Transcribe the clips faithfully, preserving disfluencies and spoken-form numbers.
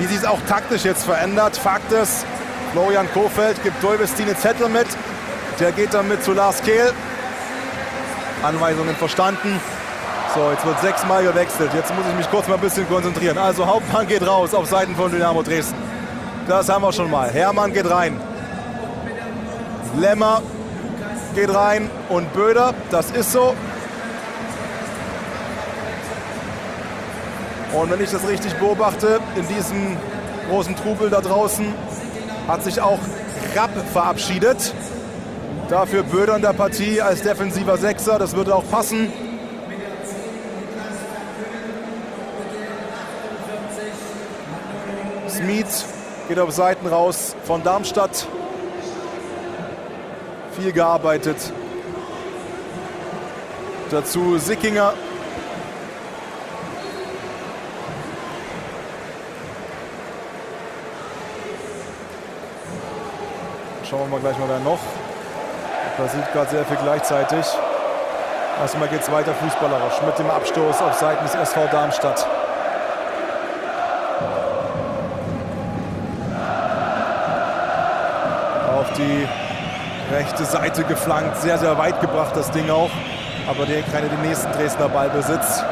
wie sie es auch taktisch jetzt verändert. Fakt ist, Florian Kohfeldt gibt Dulvestin einen Zettel mit. Der geht dann mit zu Lars Kehl. Anweisungen verstanden. So, jetzt wird sechsmal gewechselt. Jetzt muss ich mich kurz mal ein bisschen konzentrieren. Also Hauptmann geht raus auf Seiten von Dynamo Dresden. Das haben wir schon mal. Hermann geht rein. Lemmer geht rein und Böder. Das ist so. Und wenn ich das richtig beobachte, in diesem großen Trubel da draußen hat sich auch Rapp verabschiedet. Dafür Böder in der Partie als defensiver Sechser. Das würde auch passen. Smith geht auf Seiten raus von Darmstadt. Viel gearbeitet. Dazu Sickinger. Schauen wir mal gleich mal, wer noch. Da sieht gerade sehr viel gleichzeitig. Erstmal geht es weiter fußballerisch mit dem Abstoß auf Seiten des S V Darmstadt. Auf die rechte Seite geflankt. Sehr, sehr weit gebracht das Ding auch. Aber der keine den nächsten Dresdner Ballbesitz.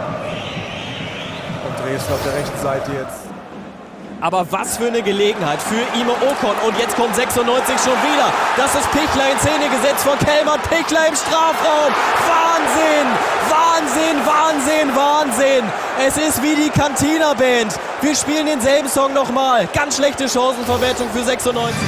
Und Dresden auf der rechten Seite jetzt. Aber was für eine Gelegenheit für Ime Okon. Und jetzt kommt sechsundneunzig schon wieder. Das ist Pichler in Szene gesetzt von Kelman. Pichler im Strafraum. Wahnsinn, Wahnsinn, Wahnsinn, Wahnsinn. Es ist wie die Cantina Band. Wir spielen denselben Song nochmal. Ganz schlechte Chancenverwertung für sechsundneunzig.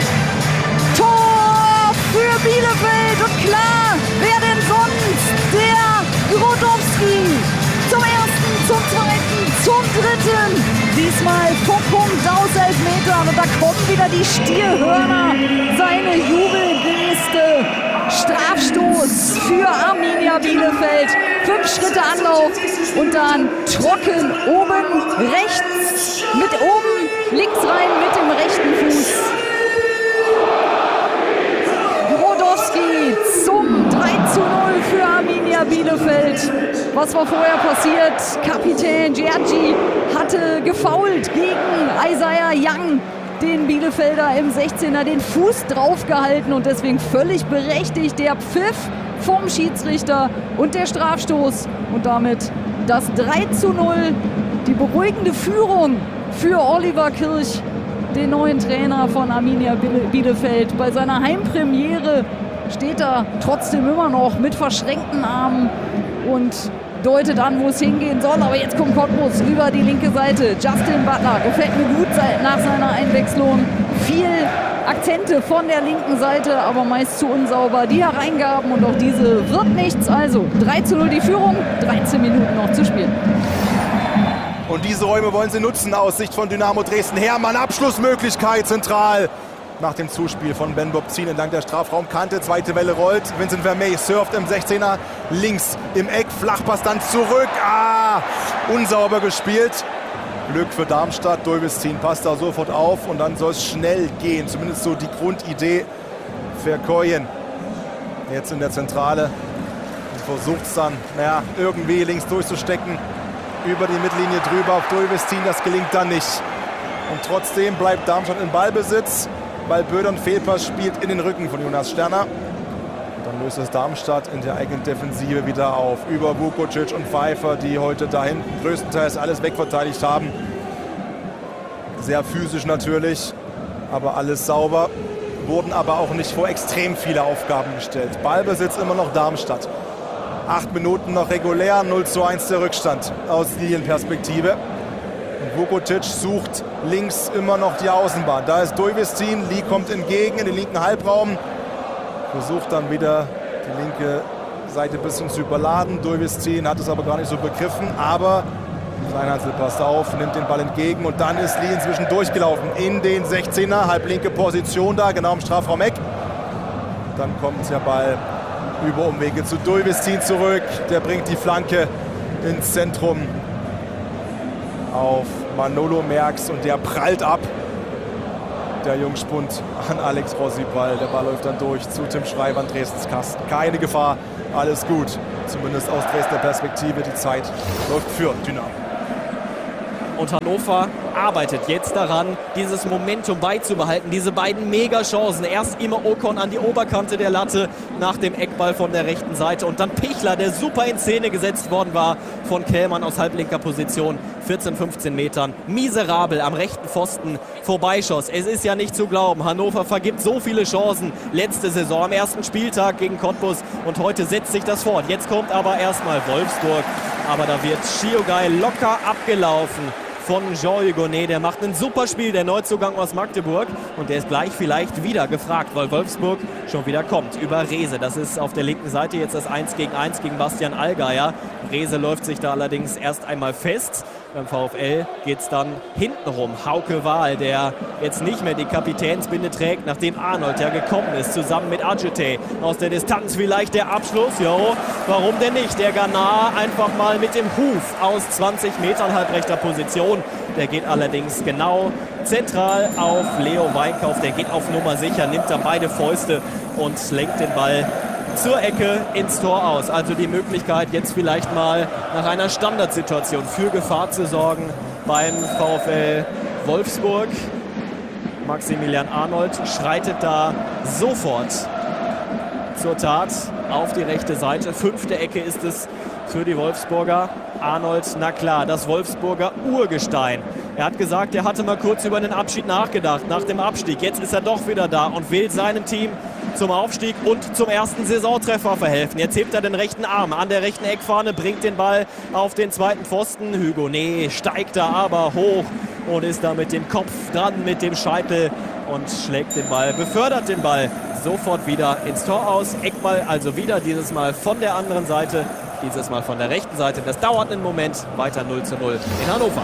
Tor für Bielefeld. Und klar, wer denn sonst? Der Grotowski. Zum ersten, zum zweiten, zum dritten. Diesmal vom Punkt aus Elfmetern. Und da kommen wieder die Stierhörner. Seine Jubelgeste. Strafstoß für Arminia Bielefeld. Fünf Schritte Anlauf und dann trocken oben rechts. Mit oben links rein mit dem rechten Fuß. Grodowski zum drei zu null für Arminia Bielefeld. Was war vorher passiert? Kapitän Giorgi hatte gefoult gegen Isaiah Young, den Bielefelder im sechzehner, den Fuß draufgehalten und deswegen völlig berechtigt der Pfiff vom Schiedsrichter und der Strafstoß und damit das drei zu null, die beruhigende Führung für Oliver Kirch, den neuen Trainer von Arminia Bielefeld. Bei seiner Heimpremiere steht er trotzdem immer noch mit verschränkten Armen und deutet an, wo es hingehen soll. Aber jetzt kommt Cottbus über die linke Seite. Justin Butler gefällt mir gut nach seiner Einwechslung. Viel Akzente von der linken Seite, aber meist zu unsauber. Die Hereingaben und auch diese wird nichts. Also drei zu null die Führung, dreizehn Minuten noch zu spielen. Und diese Räume wollen sie nutzen aus Sicht von Dynamo Dresden. Hermann, Abschlussmöglichkeit zentral. Nach dem Zuspiel von Ben Bobzin entlang der Strafraumkante. Zweite Welle rollt. Vincent Vermey surft im sechzehner. Links im Eck. Flachpass dann zurück. Ah, unsauber gespielt. Glück für Darmstadt. Dulvestin passt da sofort auf. Und dann soll es schnell gehen. Zumindest so die Grundidee. Verkoyen jetzt in der Zentrale. Und versucht es dann, naja, irgendwie links durchzustecken. Über die Mittellinie drüber auf Dulvestin. Das gelingt dann nicht. Und trotzdem bleibt Darmstadt in Ballbesitz. Weil Böder einen Fehlpass spielt in den Rücken von Jonas Sterner. Und dann löst es Darmstadt in der eigenen Defensive wieder auf. Über Vukovic und Pfeiffer, die heute da hinten größtenteils alles wegverteidigt haben. Sehr physisch natürlich, aber alles sauber. Wurden aber auch nicht vor extrem viele Aufgaben gestellt. Ballbesitz immer noch Darmstadt. Acht Minuten noch regulär, null zu eins der Rückstand aus Linienperspektive. Vukovic sucht links immer noch die Außenbahn. Da ist Dulvestin, Lee kommt entgegen in den linken Halbraum. Versucht dann wieder die linke Seite ein bisschen zu überladen. Dulvestin hat es aber gar nicht so begriffen. Aber Kleinhansel passt auf, nimmt den Ball entgegen. Und dann ist Lee inzwischen durchgelaufen in den sechzehner. Halblinke Position da, genau im Strafraum-Eck. Dann kommt der Ball über Umwege zu Dulvestin zurück. Der bringt die Flanke ins Zentrum auf Manolo Merks und der prallt ab. Der Jungspund an Alex Rossi-Ball. Der Ball läuft dann durch zu Tim Schreiber an Dresdens Kasten. Keine Gefahr, alles gut. Zumindest aus Dresdner Perspektive. Die Zeit läuft für Dynamo. Und Hannover arbeitet jetzt daran, dieses Momentum beizubehalten, diese beiden Mega-Chancen. Erst Ymer Okon an die Oberkante der Latte nach dem Eckball von der rechten Seite und dann Pichler, der super in Szene gesetzt worden war von Kellmann aus halblinker Position, vierzehn, fünfzehn Metern, miserabel am rechten Pfosten vorbeischoss. Es ist ja nicht zu glauben, Hannover vergibt so viele Chancen letzte Saison am ersten Spieltag gegen Cottbus und heute setzt sich das fort. Jetzt kommt aber erstmal Wolfsburg, aber da wird Chiogai locker abgelaufen von Jean Hugonet. Der macht ein super Spiel, der Neuzugang aus Magdeburg. Und der ist gleich vielleicht wieder gefragt, weil Wolfsburg schon wieder kommt über Rehse. Das ist auf der linken Seite jetzt das eins gegen eins gegen Bastian Allgeier. Rehse läuft sich da allerdings erst einmal fest. Beim VfL geht es dann hintenrum. Hauke Wahl, der jetzt nicht mehr die Kapitänsbinde trägt, nachdem Arnold ja gekommen ist, zusammen mit Adjute. Aus der Distanz vielleicht der Abschluss. Jo, warum denn nicht? Der Ghana einfach mal mit dem Huf aus zwanzig Metern halbrechter Position. Der geht allerdings genau zentral auf Leo Weinkauf. Der geht auf Nummer sicher, nimmt da beide Fäuste und lenkt den Ball zur Ecke ins Tor aus. Also die Möglichkeit, jetzt vielleicht mal nach einer Standardsituation für Gefahr zu sorgen beim VfL Wolfsburg. Maximilian Arnold schreitet da sofort zur Tat auf die rechte Seite. Fünfte Ecke ist es für die Wolfsburger. Arnold, na klar, das Wolfsburger Urgestein. Er hat gesagt, er hatte mal kurz über den Abschied nachgedacht, nach dem Abstieg. Jetzt ist er doch wieder da und will seinem Team zum Aufstieg und zum ersten Saisontreffer verhelfen. Jetzt hebt er den rechten Arm an der rechten Eckfahne, bringt den Ball auf den zweiten Pfosten. Hugonet steigt da aber hoch und ist da mit dem Kopf dran, mit dem Scheitel und schlägt den Ball, befördert den Ball sofort wieder ins Tor aus. Eckball also wieder, dieses Mal von der anderen Seite, dieses Mal von der rechten Seite. Das dauert einen Moment, weiter null zu null in Hannover.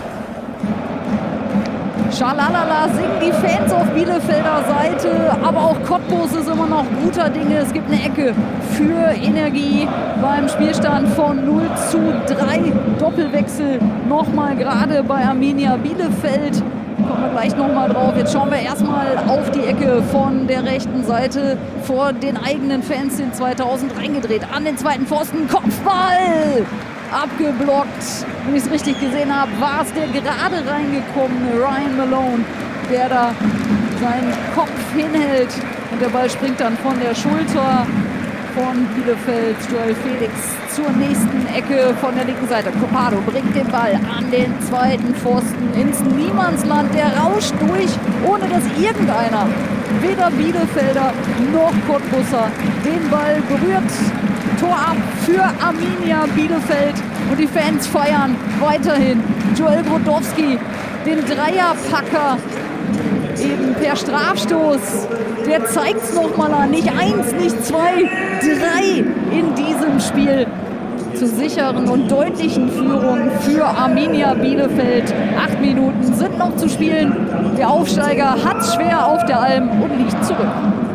Schalalala singen die Fans auf Bielefelder Seite, aber auch Cottbus ist immer noch guter Dinge. Es gibt eine Ecke für Energie beim Spielstand von null zu drei. Doppelwechsel nochmal gerade bei Arminia Bielefeld. Kommen wir gleich nochmal drauf. Jetzt schauen wir erstmal auf die Ecke von der rechten Seite vor den eigenen Fans in zweitausend reingedreht. An den zweiten Pfosten, Kopfball! Abgeblockt. Wenn ich es richtig gesehen habe, war es der gerade reingekommene Ryan Malone, der da seinen Kopf hinhält. Und der Ball springt dann von der Schulter von Bielefeld. Joel Felix zur nächsten Ecke von der linken Seite. Copado bringt den Ball an den zweiten Pfosten ins Niemandsland. Der rauscht durch, ohne dass irgendeiner, weder Bielefelder noch Cottbusser, den Ball berührt. Tor ab für Arminia Bielefeld und die Fans feiern weiterhin Joel Brodowski, den Dreierpacker, eben per Strafstoß. Der zeigt es nochmal an, nicht eins, nicht zwei, drei in diesem Spiel zur sicheren und deutlichen Führung für Arminia Bielefeld. Acht Minuten sind noch zu spielen. Der Aufsteiger hat es schwer auf der Alm und liegt zurück.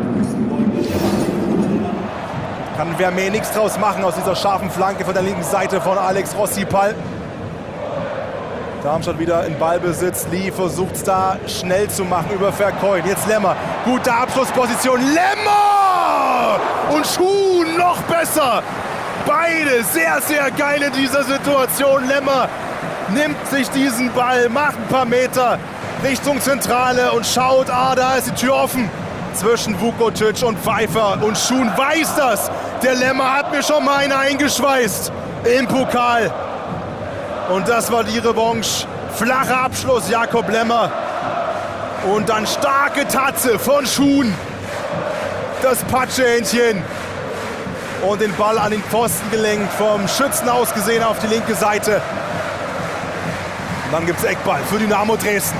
Kann Vermeer nichts draus machen aus dieser scharfen Flanke von der linken Seite von Alex Rossipal. Darmstadt wieder in Ballbesitz. Lee versucht es da schnell zu machen über Vercoin. Jetzt Lemmer. Gute Abschlussposition. Lemmer! Und Schuhn noch besser. Beide sehr, sehr geil in dieser Situation. Lemmer nimmt sich diesen Ball, macht ein paar Meter Richtung Zentrale und schaut, ah, da ist die Tür offen. Zwischen Vukotic und Pfeiffer. Und Schuhn weiß das. Der Lemmer hat mir schon mal einen eingeschweißt im Pokal. Und das war die Revanche. Flacher Abschluss, Jakob Lemmer. Und dann starke Tatze von Schuhn. Das Patschehähnchen. Und den Ball an den Pfosten gelenkt. Vom Schützen aus gesehen auf die linke Seite. Und dann gibt es Eckball für Dynamo Dresden.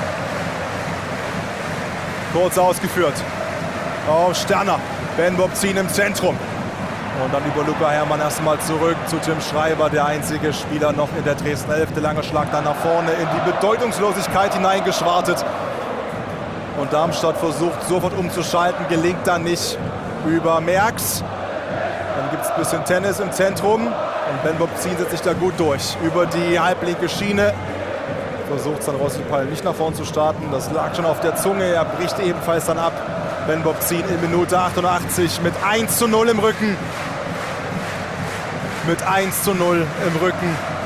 Kurz ausgeführt. Auf Sterner. Ben Bobzin im Zentrum. Und dann über Luca Herrmann erstmal zurück zu Tim Schreiber, der einzige Spieler noch in der Dresdner Hälfte. Langer Schlag dann nach vorne in die Bedeutungslosigkeit hineingeschwartet. Und Darmstadt versucht sofort umzuschalten, gelingt dann nicht über Merks. Dann gibt es ein bisschen Tennis im Zentrum. Und Ben Bobzin setzt sich da gut durch. Über die halblinke Schiene. Versucht es dann Rossipal nicht nach vorn zu starten. Das lag schon auf der Zunge. Er bricht ebenfalls dann ab. Ben Bobzin in Minute achtundachtzig mit eins zu null im Rücken. Mit eins zu null im Rücken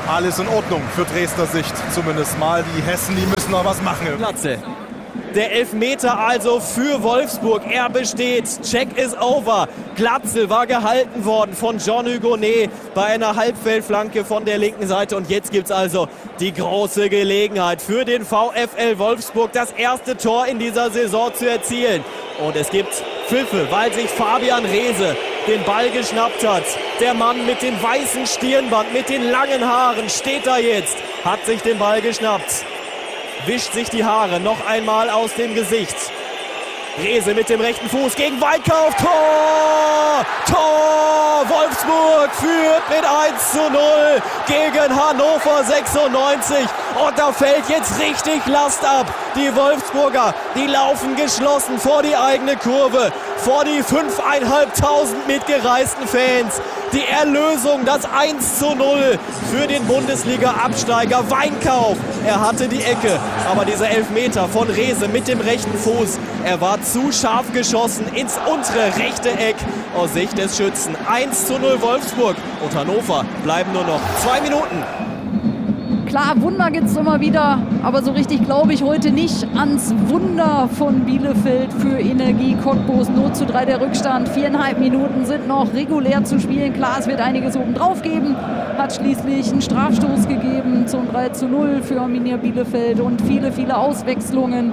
alles in Ordnung für Dresdner Sicht zumindest mal. Die Hessen, die müssen noch was machen. Glatzel. Der Elfmeter also für Wolfsburg. Er besteht. Check is over. Glatzel war gehalten worden von John Hugonet bei einer Halbfeldflanke von der linken Seite. Und jetzt gibt es also die große Gelegenheit für den VfL Wolfsburg, das erste Tor in dieser Saison zu erzielen. Und es gibt Pfiffe, weil sich Fabian Reese den Ball geschnappt hat. Der Mann mit dem weißen Stirnband, mit den langen Haaren steht da jetzt, hat sich den Ball geschnappt. Wischt sich die Haare noch einmal aus dem Gesicht. Reese mit dem rechten Fuß gegen Weinkauf. Tor! Tor! Wolfsburg führt mit eins zu null gegen Hannover sechsundneunzig. Und da fällt jetzt richtig Last ab. Die Wolfsburger, die laufen geschlossen vor die eigene Kurve, vor die fünftausendfünfhundert mitgereisten Fans. Die Erlösung, das eins zu null für den Bundesliga-Absteiger Weinkauf. Er hatte die Ecke, aber dieser Elfmeter von Reese mit dem rechten Fuß, er war zu scharf geschossen ins untere rechte Eck aus Sicht des Schützen. eins zu null Wolfsburg und Hannover bleiben nur noch zwei Minuten. Klar, Wunder gibt es immer wieder, aber so richtig glaube ich heute nicht ans Wunder von Bielefeld für Energie Cottbus. null zu drei der Rückstand, viereinhalb Minuten sind noch regulär zu spielen. Klar, es wird einiges oben drauf geben, hat schließlich einen Strafstoß gegeben zum drei zu null für Arminia Bielefeld und viele, viele Auswechslungen.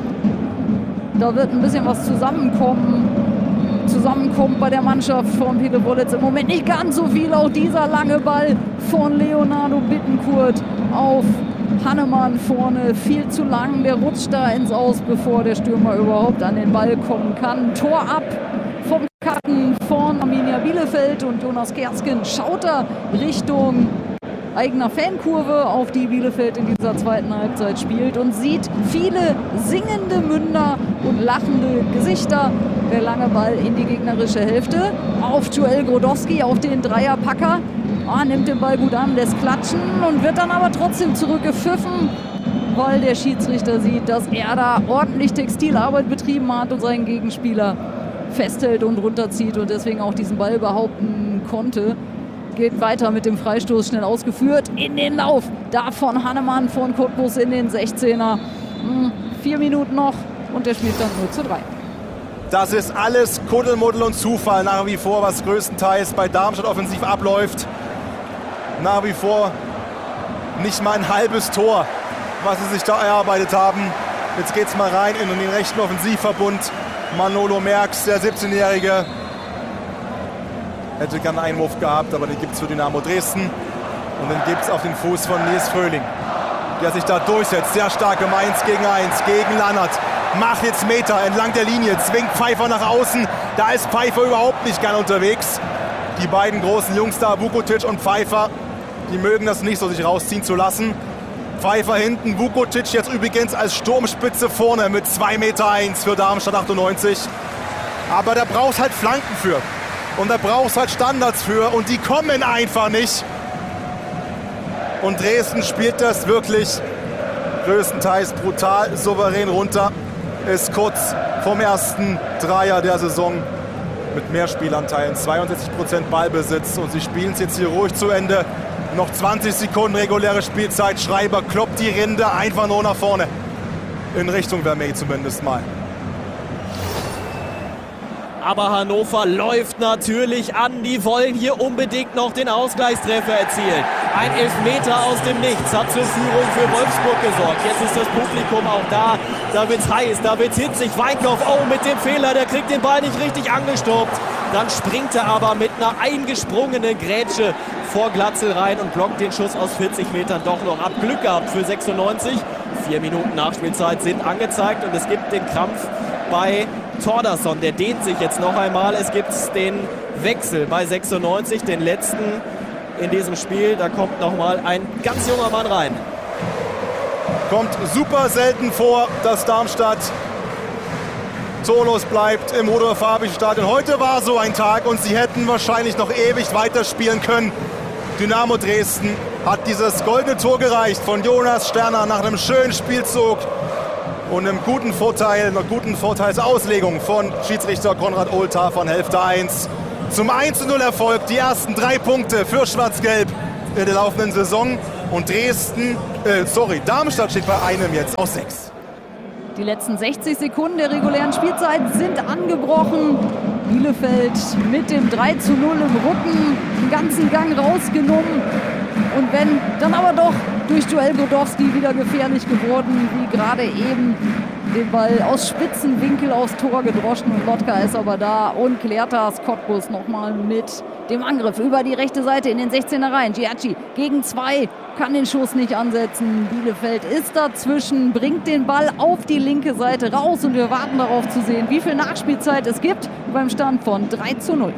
Da wird ein bisschen was zusammenkommen. Zusammenkommt bei der Mannschaft von Pele Wollitz im Moment nicht ganz so viel. Auch dieser lange Ball von Leonardo Bittencourt auf Hannemann vorne. Viel zu lang, der rutscht da ins Aus, bevor der Stürmer überhaupt an den Ball kommen kann. Tor ab vom Karten von Arminia Bielefeld und Jonas Kersken schaut da Richtung eigener Fankurve, auf die Bielefeld in dieser zweiten Halbzeit spielt und sieht viele singende Münder und lachende Gesichter. Der lange Ball in die gegnerische Hälfte auf Joel Grodowski, auf den Dreierpacker. Oh, nimmt den Ball gut an, lässt klatschen und wird dann aber trotzdem zurückgepfiffen, weil der Schiedsrichter sieht, dass er da ordentlich Textilarbeit betrieben hat und seinen Gegenspieler festhält und runterzieht und deswegen auch diesen Ball behaupten konnte. Geht weiter mit dem Freistoß, schnell ausgeführt in den Lauf. Da von Hannemann von Cottbus in den sechzehner. Hm, vier Minuten noch und der spielt dann null zu drei. Das ist alles Kuddelmuddel und Zufall nach wie vor, was größtenteils bei Darmstadt offensiv abläuft. Nach wie vor nicht mal ein halbes Tor, was sie sich da erarbeitet haben. Jetzt geht's mal rein in den rechten Offensivverbund. Manolo Merks, der siebzehnjährige, hätte gern einen Einwurf gehabt, aber den gibt es für Dynamo Dresden. Und dann gibt es auf den Fuß von Nils Fröhling, der sich da durchsetzt. Sehr stark im eins gegen eins gegen Lannert. Macht jetzt Meter entlang der Linie, zwingt Pfeiffer nach außen. Da ist Pfeiffer überhaupt nicht gern unterwegs. Die beiden großen Jungs da, Vukotic und Pfeiffer, die mögen das nicht so, sich rausziehen zu lassen. Pfeiffer hinten, Vukotic jetzt übrigens als Sturmspitze vorne mit zwei Meter eins für Darmstadt achtundneunzig. Aber da brauchst halt Flanken für. Und da brauchst halt Standards für und die kommen einfach nicht. Und Dresden spielt das wirklich größtenteils brutal souverän runter. Ist kurz vom ersten Dreier der Saison mit mehr Spielanteilen. zweiundsechzig Prozent Ballbesitz und sie spielen es jetzt hier ruhig zu Ende. Noch zwanzig Sekunden reguläre Spielzeit. Schreiber kloppt die Rinde einfach nur nach vorne. In Richtung Vermey zumindest mal. Aber Hannover läuft natürlich an. Die wollen hier unbedingt noch den Ausgleichstreffer erzielen. Ein Elfmeter aus dem Nichts hat zur Führung für Wolfsburg gesorgt. Jetzt ist das Publikum auch da. Da wird's heiß, da wird's hitzig. Weinkauf, oh, mit dem Fehler, der kriegt den Ball nicht richtig angestoppt. Dann springt er aber mit einer eingesprungenen Grätsche vor Glatzel rein und blockt den Schuss aus vierzig Metern doch noch ab. Glück gehabt für sechsundneunzig. Vier Minuten Nachspielzeit sind angezeigt und es gibt den Krampf bei Thordarson, der dehnt sich jetzt noch einmal. Es gibt den Wechsel bei sechsundneunzig, den letzten in diesem Spiel. Da kommt noch mal ein ganz junger Mann rein. Kommt super selten vor, dass Darmstadt torlos bleibt im Rudolf-Habich-Stadion. Heute war so ein Tag und sie hätten wahrscheinlich noch ewig weiterspielen können. Dynamo Dresden hat dieses goldene Tor gereicht von Jonas Sterner nach einem schönen Spielzug und einem guten Vorteil, einer guten Vorteilsauslegung von Schiedsrichter Konrad Ohltar von Hälfte eins. Zum eins zu null Erfolg, die ersten drei Punkte für Schwarz-Gelb in der laufenden Saison. Und Dresden, äh, sorry, Darmstadt steht bei einem jetzt aus sechs. Die letzten sechzig Sekunden der regulären Spielzeit sind angebrochen. Bielefeld mit dem drei zu null im Rücken, den ganzen Gang rausgenommen. Und wenn dann aber doch durch Joel Godowski wieder gefährlich geworden, wie gerade eben den Ball aus Spitzenwinkel aufs Tor gedroschen. Und Lotka ist aber da und klärt das. Cottbus nochmal mit dem Angriff über die rechte Seite in den sechzehner rein. Giacchi gegen zwei, kann den Schuss nicht ansetzen. Bielefeld ist dazwischen, bringt den Ball auf die linke Seite raus und wir warten darauf zu sehen, wie viel Nachspielzeit es gibt beim Stand von drei zu null.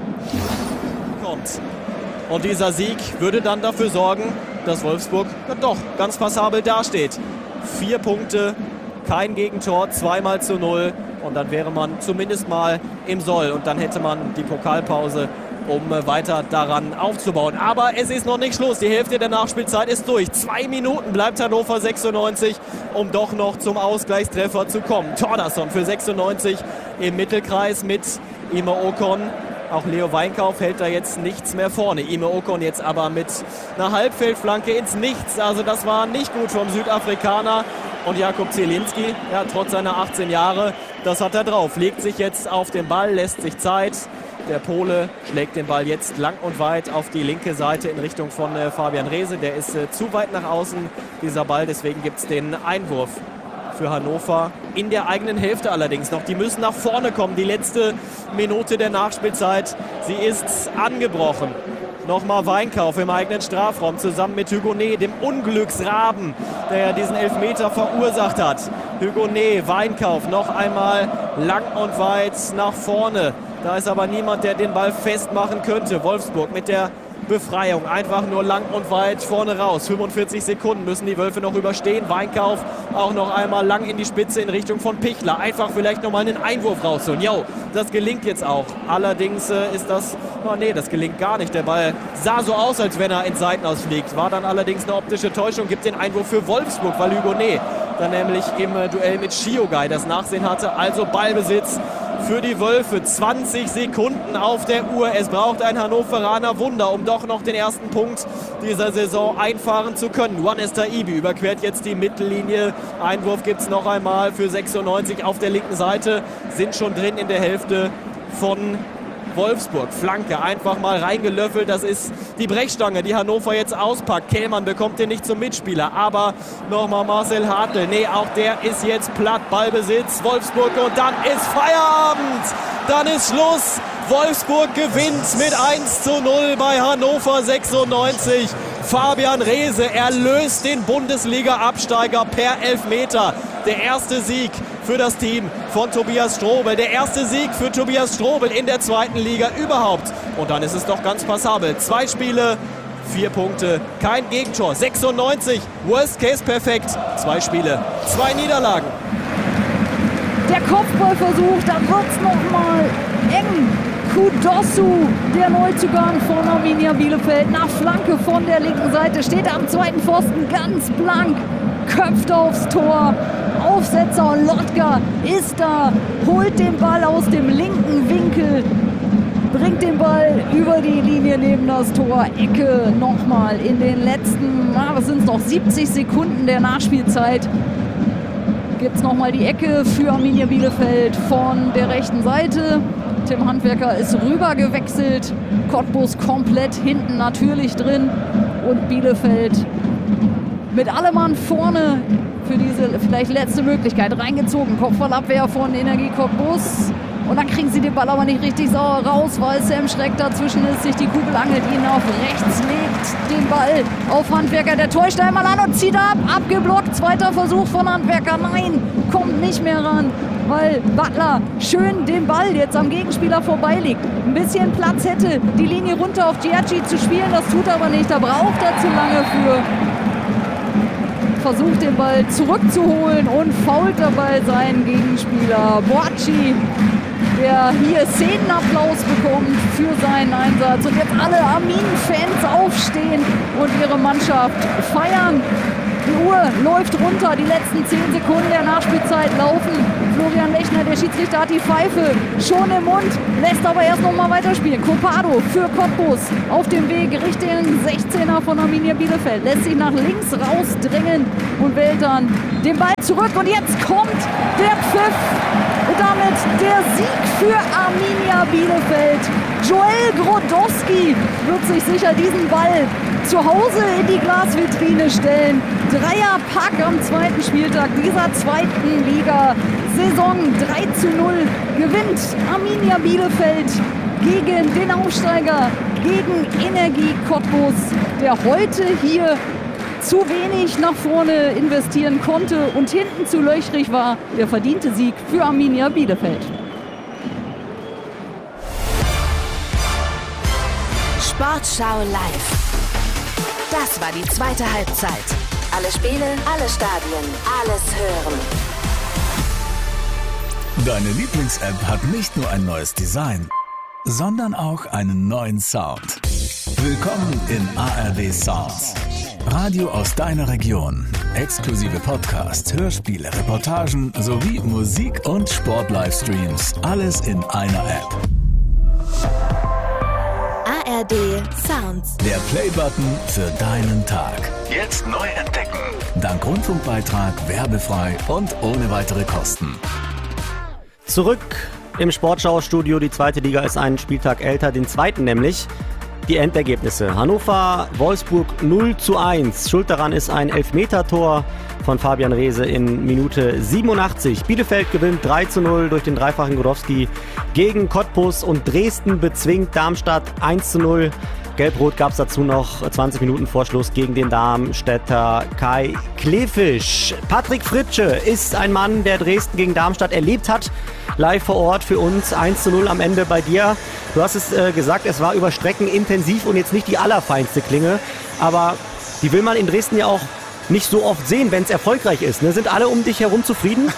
Kommt. Und dieser Sieg würde dann dafür sorgen, dass Wolfsburg ja doch ganz passabel dasteht. Vier Punkte, kein Gegentor, zweimal zu null. Und dann wäre man zumindest mal im Soll. Und dann hätte man die Pokalpause, um weiter daran aufzubauen. Aber es ist noch nicht Schluss. Die Hälfte der Nachspielzeit ist durch. Zwei Minuten bleibt Hannover sechsundneunzig, um doch noch zum Ausgleichstreffer zu kommen. Thordarson für sechsundneunzig im Mittelkreis mit Ime Okon. Auch Leo Weinkauf hält da jetzt nichts mehr vorne. Ime Okon jetzt aber mit einer Halbfeldflanke ins Nichts. Also das war nicht gut vom Südafrikaner. Und Jakub Zielinski, ja, trotz seiner achtzehn Jahre, das hat er drauf. Legt sich jetzt auf den Ball, lässt sich Zeit. Der Pole schlägt den Ball jetzt lang und weit auf die linke Seite in Richtung von äh, Fabian Reese. Der ist äh, zu weit nach außen, dieser Ball. Deswegen gibt es den Einwurf für Hannover. In der eigenen Hälfte allerdings noch. Die müssen nach vorne kommen. Die letzte Minute der Nachspielzeit, sie ist angebrochen. Nochmal Weinkauf im eigenen Strafraum zusammen mit Hugonet, dem Unglücksraben, der ja diesen Elfmeter verursacht hat. Hugonet, Weinkauf, noch einmal lang und weit nach vorne. Da ist aber niemand, der den Ball festmachen könnte. Wolfsburg mit der Befreiung. Einfach nur lang und weit vorne raus. fünfundvierzig Sekunden müssen die Wölfe noch überstehen. Weinkauf auch noch einmal lang in die Spitze in Richtung von Pichler. Einfach vielleicht nochmal einen Einwurf rausholen. Jo, das gelingt jetzt auch. Allerdings äh, ist das, oh nee, das gelingt gar nicht. Der Ball sah so aus, als wenn er ins Seitenaus fliegt. War dann allerdings eine optische Täuschung. Gibt den Einwurf für Wolfsburg, weil Hugonet dann nämlich im äh, Duell mit Shiogai das Nachsehen hatte. Also Ballbesitz für die Wölfe. zwanzig Sekunden auf der Uhr. Es braucht ein Hannoveraner Wunder, um doch noch den ersten Punkt dieser Saison einfahren zu können. Juanes Taibi überquert jetzt die Mittellinie. Einwurf gibt es noch einmal für sechsundneunzig auf der linken Seite. Sind schon drin in der Hälfte von Wolfsburg. Flanke einfach mal reingelöffelt. Das ist die Brechstange, die Hannover jetzt auspackt. Kellmann bekommt den nicht zum Mitspieler. Aber nochmal Marcel Hartl. Nee, auch der ist jetzt platt. Ballbesitz Wolfsburg und dann ist Feierabend. Dann ist Schluss. Wolfsburg gewinnt mit eins zu null bei Hannover sechsundneunzig. Fabian Reese erlöst den Bundesliga-Absteiger per Elfmeter. Der erste Sieg für das Team von Tobias Strobel. Der erste Sieg für Tobias Strobel in der zweiten Liga überhaupt. Und dann ist es doch ganz passabel. Zwei Spiele, vier Punkte, kein Gegentor. sechsundneunzig, Worst Case perfekt. Zwei Spiele, zwei Niederlagen. Der Kopfballversuch, da wird es nochmal eng. Kudosu, der Neuzugang von Arminia Bielefeld, nach Flanke von der linken Seite, steht am zweiten Pfosten ganz blank, köpft aufs Tor. Aufsetzer und Lotka ist da, holt den Ball aus dem linken Winkel, bringt den Ball über die Linie neben das Tor. Ecke nochmal in den letzten, na, was sind es noch, siebzig Sekunden der Nachspielzeit. Gibt es nochmal die Ecke für Arminia Bielefeld von der rechten Seite. Tim Handwerker ist rüber gewechselt. Cottbus komplett hinten natürlich drin. Und Bielefeld mit allem Mann vorne für diese vielleicht letzte Möglichkeit reingezogen. Kopfballabwehr von Energie Cottbus. Und dann kriegen sie den Ball aber nicht richtig sauer raus, weil Sam Schreck dazwischen ist, sich die Kugel angelt, ihn auf rechts legt, den Ball auf Handwerker. Der täuscht einmal an und zieht ab. Abgeblockt. Zweiter Versuch von Handwerker. Nein, kommt nicht mehr ran, weil Butler schön den Ball jetzt am Gegenspieler vorbeilegt. Ein bisschen Platz hätte, die Linie runter auf Giacchi zu spielen. Das tut er aber nicht. Da braucht er zu lange für. Versucht den Ball zurückzuholen und fault dabei seinen Gegenspieler Boacci, der hier Szenenapplaus bekommt für seinen Einsatz. Und jetzt alle Armin-Fans aufstehen und ihre Mannschaft feiern. Die Uhr läuft runter, die letzten zehn Sekunden der Nachspielzeit laufen. Florian Lechner, der Schiedsrichter, hat die Pfeife schon im Mund, lässt aber erst noch mal weiterspielen. Copado für Cottbus auf dem Weg Richtung sechzehner von Arminia Bielefeld, lässt sich nach links rausdrängen und wählt dann den Ball zurück. Und jetzt kommt der Pfiff und damit der Sieg für Arminia Bielefeld. Joel Grodowski wird sich sicher diesen Ball zu Hause in die Glasvitrine stellen. Dreierpack am zweiten Spieltag dieser zweiten Liga-Saison. drei zu null gewinnt Arminia Bielefeld gegen den Aufsteiger, gegen Energie Cottbus, der heute hier zu wenig nach vorne investieren konnte und hinten zu löchrig war. Der verdiente Sieg für Arminia Bielefeld. Sportschau live. Das war die zweite Halbzeit. Alle Spiele, alle Stadien, alles hören. Deine Lieblings-App hat nicht nur ein neues Design, sondern auch einen neuen Sound. Willkommen in A R D Sounds. Radio aus deiner Region. Exklusive Podcasts, Hörspiele, Reportagen sowie Musik- und Sport-Livestreams. Alles in einer App. A R D Sounds. Der Play-Button für deinen Tag. Jetzt neu entdecken. Dank Rundfunkbeitrag, werbefrei und ohne weitere Kosten. Zurück im Sportschau-Studio. Die zweite Liga ist einen Spieltag älter, den zweiten nämlich. Die Endergebnisse. Hannover, Wolfsburg null zu eins. Schuld daran ist ein Elfmetertor von Fabian Reese in Minute siebenundachtzig. Bielefeld gewinnt drei zu null durch den dreifachen Grodowski gegen Cottbus und Dresden bezwingt Darmstadt eins zu null. Gelb-Rot gab es dazu noch zwanzig Minuten vor Schluss gegen den Darmstädter Kai Klefisch. Patrick Fritsche ist ein Mann, der Dresden gegen Darmstadt erlebt hat. Live vor Ort für uns eins zu null am Ende bei dir. Du hast es äh, gesagt, es war über Strecken intensiv und jetzt nicht die allerfeinste Klinge. Aber die will man in Dresden ja auch nicht so oft sehen, wenn es erfolgreich ist. Ne? Sind alle um dich herum zufrieden?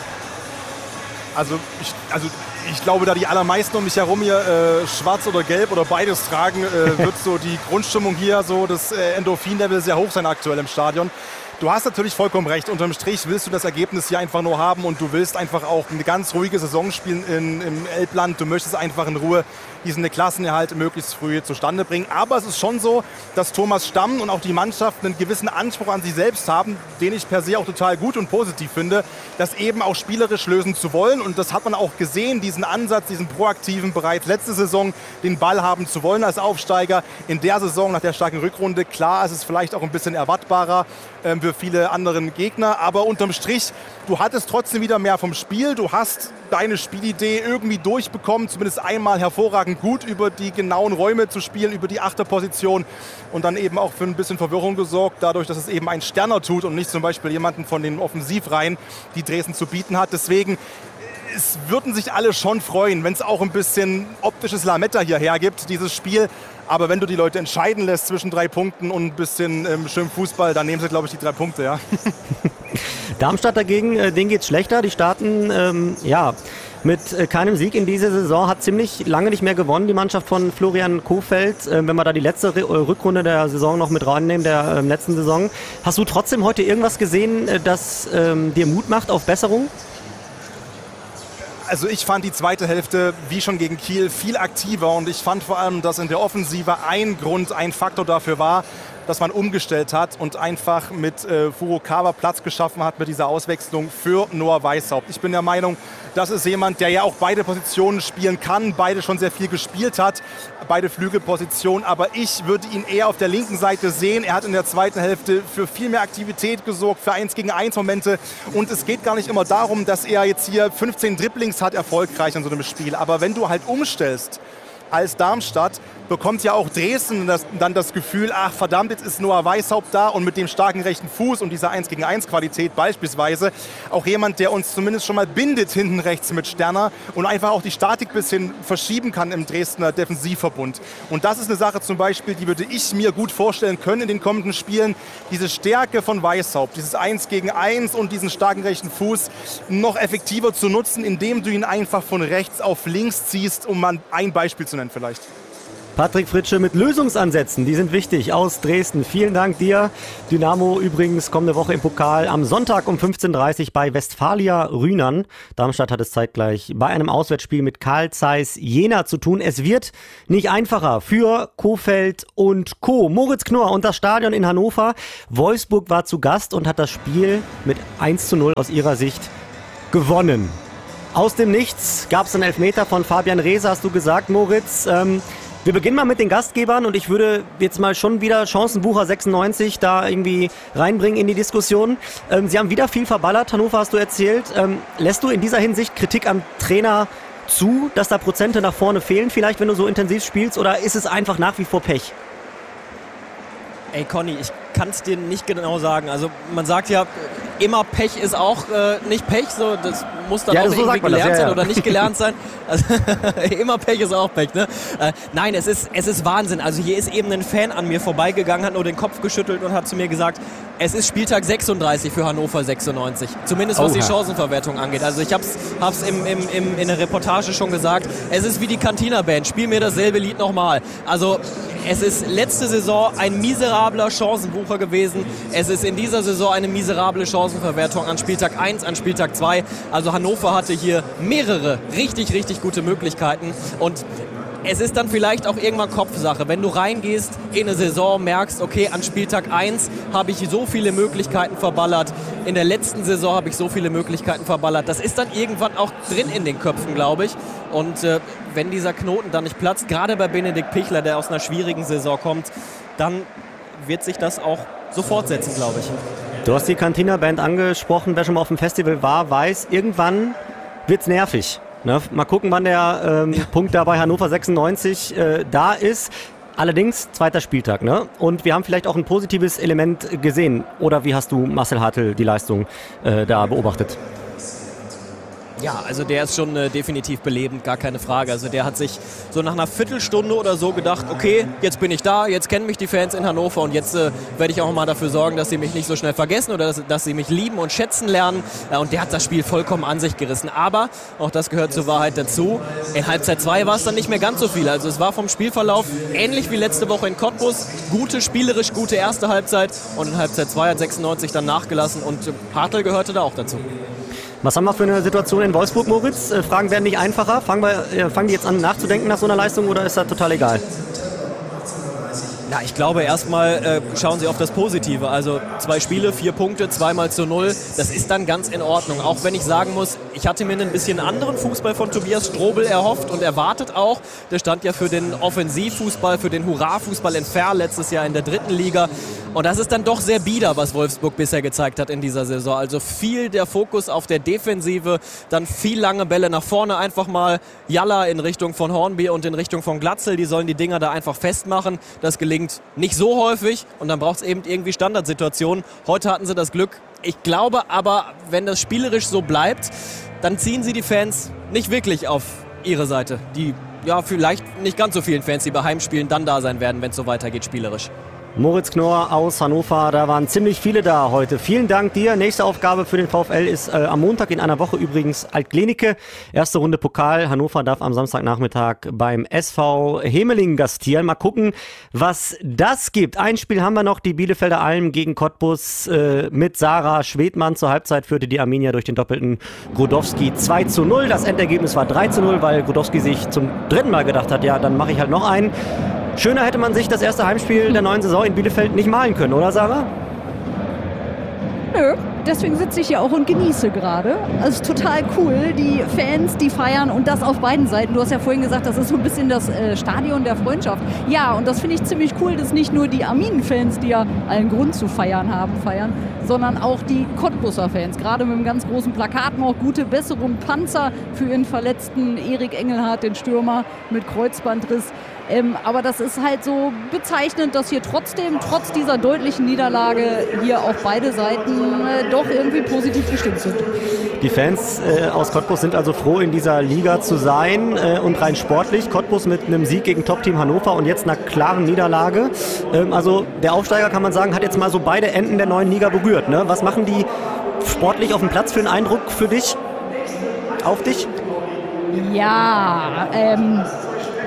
Also ich, also ich glaube, da die allermeisten um mich herum hier äh, schwarz oder gelb oder beides tragen, äh, wird so die Grundstimmung hier, so das äh, Endorphin-Level sehr hoch sein aktuell im Stadion. Du hast natürlich vollkommen recht. Unterm Strich willst du das Ergebnis hier einfach nur haben und du willst einfach auch eine ganz ruhige Saison spielen in, im Elbland. Du möchtest einfach in Ruhe diesen Klassenerhalt möglichst früh zustande bringen. Aber es ist schon so, dass Thomas Stamm und auch die Mannschaft einen gewissen Anspruch an sich selbst haben, den ich per se auch total gut und positiv finde, das eben auch spielerisch lösen zu wollen. Und das hat man auch gesehen, diesen Ansatz, diesen proaktiven, bereits letzte Saison den Ball haben zu wollen als Aufsteiger. In der Saison nach der starken Rückrunde, klar, es ist vielleicht auch ein bisschen erwartbarer ähm, für viele anderen Gegner. Aber unterm Strich, du hattest trotzdem wieder mehr vom Spiel. Du hast deine Spielidee irgendwie durchbekommen, zumindest einmal hervorragend gut über die genauen Räume zu spielen, über die Achterposition und dann eben auch für ein bisschen Verwirrung gesorgt, dadurch, dass es eben ein Sterner tut und nicht zum Beispiel jemanden von den Offensivreihen, die Dresden zu bieten hat. Deswegen, es würden sich alle schon freuen, wenn es auch ein bisschen optisches Lametta hierher gibt, dieses Spiel. Aber wenn du die Leute entscheiden lässt zwischen drei Punkten und ein bisschen ähm, schönem Fußball, dann nehmen sie, glaube ich, die drei Punkte, ja. Darmstadt dagegen, äh, denen geht's schlechter. Die starten, ähm, ja, mit äh, keinem Sieg in dieser Saison, hat ziemlich lange nicht mehr gewonnen, die Mannschaft von Florian Kohfeldt. Äh, wenn wir da die letzte Re- Rückrunde der Saison noch mit reinnehmen, der äh, letzten Saison. Hast du trotzdem heute irgendwas gesehen, äh, das ähm, dir Mut macht auf Besserung? Also ich fand die zweite Hälfte, wie schon gegen Kiel, viel aktiver und ich fand vor allem, dass in der Offensive ein Grund, ein Faktor dafür war, dass man umgestellt hat und einfach mit äh, Furukawa Platz geschaffen hat mit dieser Auswechslung für Noah Weishaupt. Ich bin der Meinung, das ist jemand, der ja auch beide Positionen spielen kann, beide schon sehr viel gespielt hat, beide Flügelpositionen, aber ich würde ihn eher auf der linken Seite sehen. Er hat in der zweiten Hälfte für viel mehr Aktivität gesorgt, für eins gegen eins Momente und es geht gar nicht immer darum, dass er jetzt hier fünfzehn Dribblings hat, erfolgreich in so einem Spiel, aber wenn du halt umstellst, als Darmstadt bekommt ja auch Dresden das, dann das Gefühl, ach verdammt, jetzt ist Noah Weishaupt da und mit dem starken rechten Fuß und dieser eins gegen eins Qualität beispielsweise auch jemand, der uns zumindest schon mal bindet hinten rechts mit Sterner und einfach auch die Statik ein bisschen verschieben kann im Dresdner Defensivverbund. Und das ist eine Sache zum Beispiel, die würde ich mir gut vorstellen können in den kommenden Spielen, diese Stärke von Weishaupt, dieses eins gegen eins und diesen starken rechten Fuß noch effektiver zu nutzen, indem du ihn einfach von rechts auf links ziehst, um mal ein Beispiel zu nennen vielleicht. Patrick Fritsche mit Lösungsansätzen, die sind wichtig, aus Dresden. Vielen Dank dir. Dynamo übrigens kommende Woche im Pokal am Sonntag um fünfzehn Uhr dreißig bei Westfalia Rühnern. Darmstadt hat es zeitgleich bei einem Auswärtsspiel mit Carl Zeiss Jena zu tun. Es wird nicht einfacher für Kohfeldt und Co. Moritz Knorr und das Stadion in Hannover. Wolfsburg war zu Gast und hat das Spiel mit eins zu null aus ihrer Sicht gewonnen. Aus dem Nichts gab es einen Elfmeter von Fabian Reese, hast du gesagt, Moritz. Ähm, Wir beginnen mal mit den Gastgebern und ich würde jetzt mal schon wieder Chancenbucher sechsundneunzig da irgendwie reinbringen in die Diskussion. Ähm, Sie haben wieder viel verballert, Hannover hast du erzählt. Ähm, lässt du in dieser Hinsicht Kritik am Trainer zu, dass da Prozente nach vorne fehlen vielleicht, wenn du so intensiv spielst, oder ist es einfach nach wie vor Pech? Ey Conny, ich kann es dir nicht genau sagen. Also man sagt ja, immer Pech ist auch äh, nicht Pech, so das muss dann ja, auch so irgendwie gelernt das, ja, sein ja. oder nicht gelernt sein. Also, immer Pech ist auch Pech, ne? Äh, nein, es ist, es ist Wahnsinn. Also hier ist eben ein Fan an mir vorbeigegangen, hat nur den Kopf geschüttelt und hat zu mir gesagt, es ist Spieltag sechsunddreißig für Hannover sechsundneunzig. Zumindest was Oha. die Chancenverwertung angeht. Also ich hab's, hab's im, im, im, in der Reportage schon gesagt, es ist wie die Cantina-Band, spiel mir dasselbe Lied nochmal. Also es ist letzte Saison ein miserabler Chancenbucher gewesen. Es ist in dieser Saison eine miserable Chancenverwertung an Spieltag eins, an Spieltag zwei. Also Hannover hatte hier mehrere richtig, richtig gute Möglichkeiten. Und es ist dann vielleicht auch irgendwann Kopfsache. Wenn du reingehst in eine Saison, merkst, okay, an Spieltag eins habe ich so viele Möglichkeiten verballert. In der letzten Saison habe ich so viele Möglichkeiten verballert. Das ist dann irgendwann auch drin in den Köpfen, glaube ich. Und äh, wenn dieser Knoten dann nicht platzt, gerade bei Benedikt Pichler, der aus einer schwierigen Saison kommt, dann wird sich das auch so fortsetzen, glaube ich. Du hast die Cantina-Band angesprochen. Wer schon mal auf dem Festival war, weiß, irgendwann wird's nervig. Ne? Mal gucken, wann der ähm, ja. Punkt da bei Hannover sechsundneunzig äh, da ist. Allerdings zweiter Spieltag, ne? Und wir haben vielleicht auch ein positives Element gesehen. Oder wie hast du Marcel Hartl die Leistung äh, da beobachtet? Ja, also der ist schon äh, definitiv belebend, gar keine Frage. Also der hat sich so nach einer Viertelstunde oder so gedacht, okay, jetzt bin ich da, jetzt kennen mich die Fans in Hannover und jetzt äh, werde ich auch mal dafür sorgen, dass sie mich nicht so schnell vergessen oder dass, dass sie mich lieben und schätzen lernen. Äh, und der hat das Spiel vollkommen an sich gerissen. Aber, auch das gehört zur Wahrheit dazu, in Halbzeit zwei war es dann nicht mehr ganz so viel. Also es war vom Spielverlauf ähnlich wie letzte Woche in Cottbus. Gute, spielerisch gute erste Halbzeit und in Halbzeit zwei hat sechsundneunzig dann nachgelassen und äh, Hartl gehörte da auch dazu. Was haben wir für eine Situation in Wolfsburg, Moritz? Äh, Fragen werden nicht einfacher. Fangen, wir, äh, fangen die jetzt an nachzudenken nach so einer Leistung oder ist das total egal? Ja, ich glaube erstmal äh, schauen Sie auf das Positive. Also zwei Spiele, vier Punkte, zweimal zu null. Das ist dann ganz in Ordnung. Auch wenn ich sagen muss, ich hatte mir einen bisschen anderen Fußball von Tobias Strobel erhofft und erwartet auch. Der stand ja für den Offensivfußball, für den Hurra-Fußball in Verl letztes Jahr in der dritten Liga. Und das ist dann doch sehr bieder, was Wolfsburg bisher gezeigt hat in dieser Saison. Also viel der Fokus auf der Defensive, dann viel lange Bälle nach vorne. Einfach mal Jalla in Richtung von Hornby und in Richtung von Glatzel. Die sollen die Dinger da einfach festmachen. Das gelingt nicht so häufig und dann braucht es eben irgendwie Standardsituationen. Heute hatten sie das Glück. Ich glaube aber, wenn das spielerisch so bleibt, dann ziehen sie die Fans nicht wirklich auf ihre Seite. Die ja vielleicht nicht ganz so vielen Fans, die bei Heimspielen dann da sein werden, wenn es so weitergeht spielerisch. Moritz Knorr aus Hannover, da waren ziemlich viele da heute. Vielen Dank dir. Nächste Aufgabe für den VfL ist äh, am Montag in einer Woche übrigens Alt-Glienicke. Erste Runde Pokal. Hannover darf am Samstagnachmittag beim S V Hemelingen gastieren. Mal gucken, was das gibt. Ein Spiel haben wir noch, die Bielefelder Alm gegen Cottbus äh, mit Sarah Schwedmann. Zur Halbzeit führte die Arminia durch den doppelten Grodowski zwei zu null. Das Endergebnis war drei zu null, weil Grodowski sich zum dritten Mal gedacht hat, ja, dann mache ich halt noch einen. Schöner hätte man sich das erste Heimspiel der neuen Saison in Bielefeld nicht malen können, oder Sarah? Nö, deswegen sitze ich hier auch und genieße gerade. Also total cool, die Fans, die feiern und das auf beiden Seiten. Du hast ja vorhin gesagt, das ist so ein bisschen das äh, Stadion der Freundschaft. Ja, und das finde ich ziemlich cool, dass nicht nur die Arminen-Fans, die ja allen Grund zu feiern haben, feiern, sondern auch die Cottbuser-Fans. Gerade mit einem ganz großen Plakat noch gute Besserung, Panzer für ihren verletzten Erik Engelhardt, den Stürmer mit Kreuzbandriss. Ähm, aber das ist halt so bezeichnend, dass hier trotzdem, trotz dieser deutlichen Niederlage, hier auch beide Seiten äh, doch irgendwie positiv gestimmt sind. Die Fans äh, aus Cottbus sind also froh, in dieser Liga zu sein äh, und rein sportlich. Cottbus mit einem Sieg gegen Top-Team Hannover und jetzt einer klaren Niederlage. Ähm, also der Aufsteiger, kann man sagen, hat jetzt mal so beide Enden der neuen Liga berührt. Ne? Was machen die sportlich auf dem Platz für einen Eindruck für dich? Auf dich? Ja, ähm...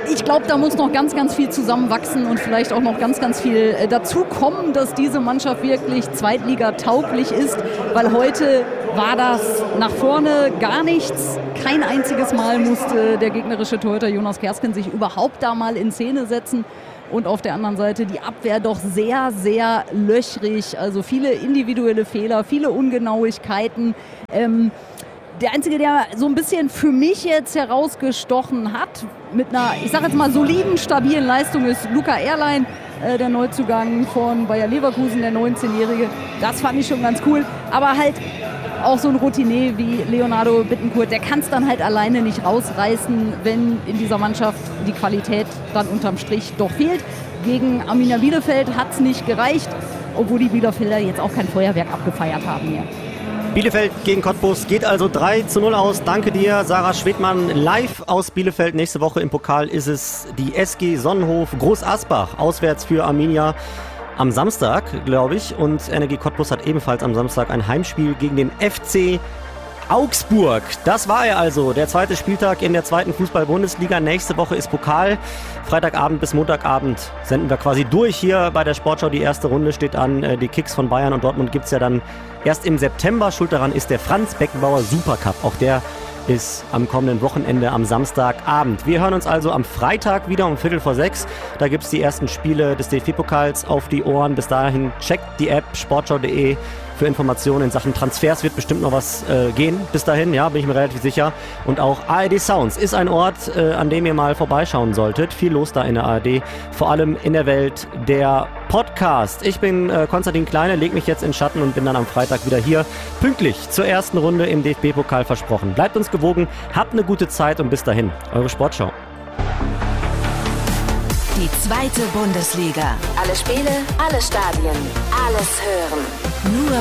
ich glaube, da muss noch ganz, ganz viel zusammenwachsen und vielleicht auch noch ganz, ganz viel äh, dazu kommen, dass diese Mannschaft wirklich zweitligatauglich ist, weil heute war das nach vorne gar nichts. Kein einziges Mal musste der gegnerische Torhüter Jonas Kersken sich überhaupt da mal in Szene setzen. Und auf der anderen Seite die Abwehr doch sehr, sehr löchrig. Also viele individuelle Fehler, viele Ungenauigkeiten. Ähm, der Einzige, der so ein bisschen für mich jetzt herausgestochen hat, mit einer, ich sage jetzt mal, soliden, stabilen Leistung, ist Luca Erlein, äh, der Neuzugang von Bayer Leverkusen, der neunzehnjährige. Das fand ich schon ganz cool. Aber halt auch so ein Routinier wie Leonardo Bittencourt, der kann es dann halt alleine nicht rausreißen, wenn in dieser Mannschaft die Qualität dann unterm Strich doch fehlt. Gegen Arminia Bielefeld hat es nicht gereicht, obwohl die Bielefelder jetzt auch kein Feuerwerk abgefeiert haben hier. Bielefeld gegen Cottbus geht also drei zu null aus. Danke dir, Sarah Schwedmann, live aus Bielefeld. Nächste Woche im Pokal ist es die S G Sonnenhof Groß Asbach, auswärts für Arminia. Am Samstag, glaube ich, und Energie Cottbus hat ebenfalls am Samstag ein Heimspiel gegen den F C Augsburg. Das war er also, der zweite Spieltag in der zweiten Fußball-Bundesliga. Nächste Woche ist Pokal. Freitagabend bis Montagabend senden wir quasi durch hier bei der Sportschau. Die erste Runde steht an. Die Kicks von Bayern und Dortmund gibt es ja dann erst im September. Schuld daran ist der Franz Beckenbauer Supercup. Auch der ist am kommenden Wochenende am Samstagabend. Wir hören uns also am Freitag wieder um Viertel vor sechs. Da gibt es die ersten Spiele des D F B-Pokals auf die Ohren. Bis dahin checkt die App sportschau punkt de für Informationen in Sachen Transfers. Wird bestimmt noch was äh, gehen. Bis dahin, ja, bin ich mir relativ sicher. Und auch A R D Sounds ist ein Ort, äh, an dem ihr mal vorbeischauen solltet. Viel los da in der A R D, vor allem in der Welt der Podcast. Ich bin äh, Konstantin Kleine, leg mich jetzt in Schatten und bin dann am Freitag wieder hier, pünktlich zur ersten Runde im D F B-Pokal versprochen. Bleibt uns gewogen, habt eine gute Zeit und bis dahin, eure Sportschau. Die zweite Bundesliga. Alle Spiele, alle Stadien, alles hören. Nur